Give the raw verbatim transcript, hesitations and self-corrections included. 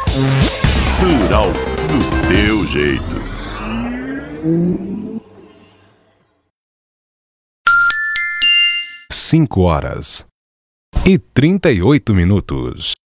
Plural do teu jeito. Cinco horas e trinta e oito minutos.